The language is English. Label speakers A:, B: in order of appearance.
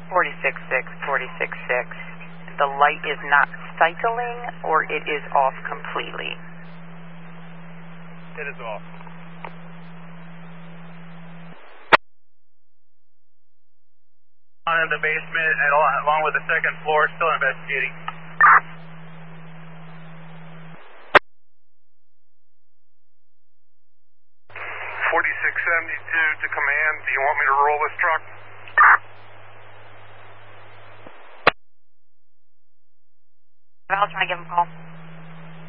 A: 46.6, 46.6. The light is not cycling or it is off completely?
B: It is off. On in the basement, and along with the second floor, still investigating.
C: To command, do you want me to roll this truck?
A: I'll try to give him a call.